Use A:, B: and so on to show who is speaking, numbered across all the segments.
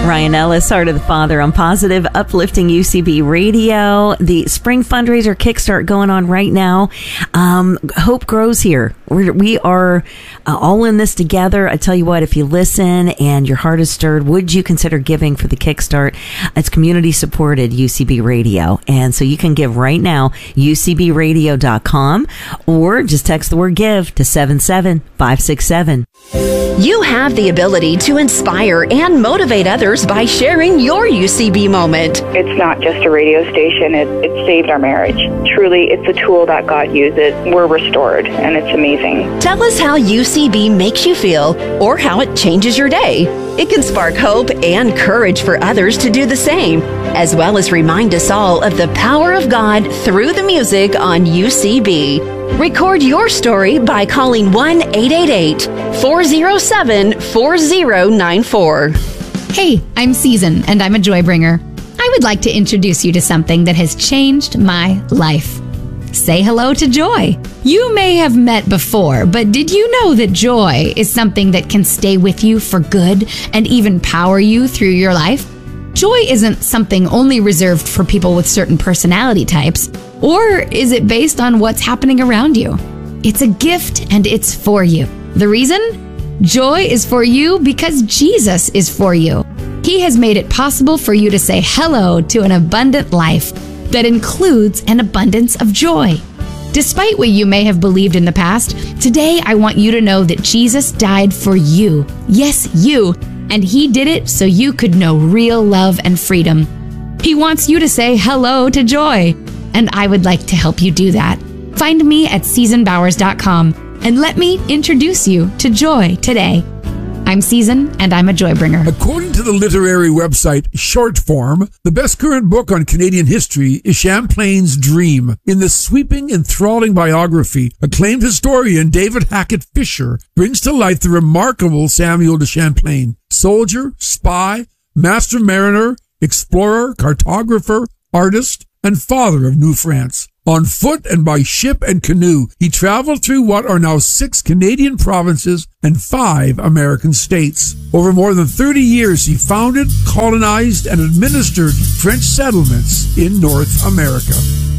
A: Ryan Ellis, Heart of the Father on Positive, uplifting UCB Radio. The spring fundraiser kickstart going on right now. Hope grows here. We are all in this together. I tell you what, if you listen and your heart is stirred, would you consider giving for the kickstart? It's community supported UCB Radio. And so you can give right now, ucbradio.com, or just text the word give to 77567.
B: You have the ability to inspire and motivate others by sharing your UCB moment.
C: It's not just a radio station. It saved our marriage. Truly, it's a tool that God uses. We're restored, and it's amazing.
B: Tell us how UCB makes you feel or how it changes your day. It can spark hope and courage for others to do the same, as well as remind us all of the power of God through the music on UCB. Record your story by calling 1-888-407-4094.
D: Hey, I'm Season, and I'm a joy bringer. I would like to introduce you to something that has changed my life. Say hello to joy. You may have met before, but did you know that joy is something that can stay with you for good and even power you through your life? Joy isn't something only reserved for people with certain personality types, or is it based on what's happening around you? It's a gift and it's for you. The reason? Joy is for you because Jesus is for you. He has made it possible for you to say hello to an abundant life that includes an abundance of joy. Despite what you may have believed in the past, today I want you to know that Jesus died for you. Yes, you. And He did it so you could know real love and freedom. He wants you to say hello to joy. And I would like to help you do that. Find me at SeasonBowers.com and let me introduce you to joy today. I'm Season, and I'm a joy bringer.
E: According to the literary website Short Form, the best current book on Canadian history is Champlain's Dream. In this sweeping, enthralling biography, acclaimed historian David Hackett Fisher brings to life the remarkable Samuel de Champlain, soldier, spy, master mariner, explorer, cartographer, artist, and father of New France. On foot and by ship and canoe, he traveled through what are now 6 Canadian provinces and 5 American states. Over more than 30 years, he founded, colonized, and administered French settlements in North America.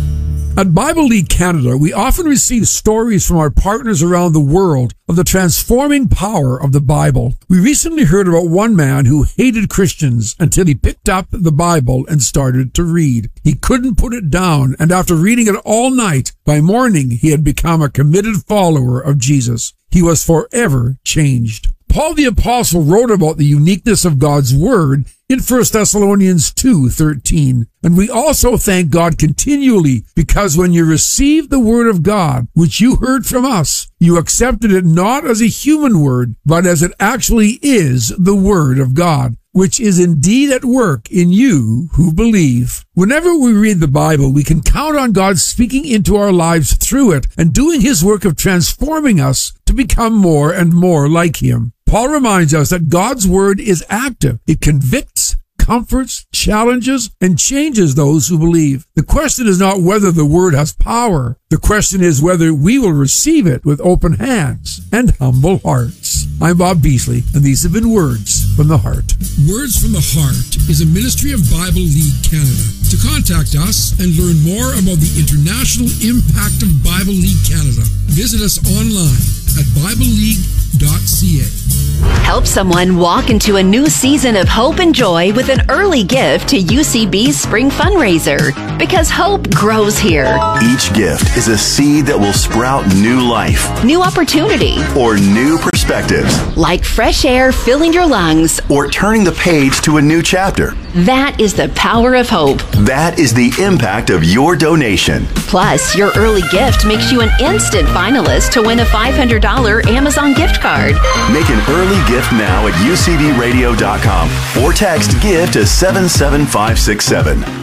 E: At Bible League Canada, we often receive stories from our partners around the world of the transforming power of the Bible. We recently heard about one man who hated Christians until he picked up the Bible and started to read. He couldn't put it down, and after reading it all night, by morning he had become a committed follower of Jesus. He was forever changed. Paul the Apostle wrote about the uniqueness of God's Word in 1 Thessalonians 2:13. And we also thank God continually because when you received the Word of God, which you heard from us, you accepted it not as a human word, but as it actually is the Word of God, which is indeed at work in you who believe. Whenever we read the Bible, we can count on God speaking into our lives through it and doing His work of transforming us to become more and more like Him. Paul reminds us that God's Word is active. It convicts, comforts, challenges, and changes those who believe. The question is not whether the Word has power. The question is whether we will receive it with open hands and humble hearts. I'm Bob Beasley, and these have been Words from the Heart. Words from the Heart is a ministry of Bible League Canada. To contact us and learn more about the international impact of Bible League Canada, visit us online at BibleLeague.ca.
B: Help someone walk into a new season of hope and joy with an early gift to UCB's spring fundraiser, because hope grows here.
F: Each gift is a seed that will sprout new life,
B: New opportunity,
F: or new perspectives,
B: like fresh air filling your lungs.
F: or turning the page to a new chapter.
B: That is the power of hope.
F: That is the impact of your donation.
B: Plus, your early gift makes you an instant finalist to win a $500 Amazon gift card.
F: Make an early gift now at ucbradio.com or text GIVE to 77567.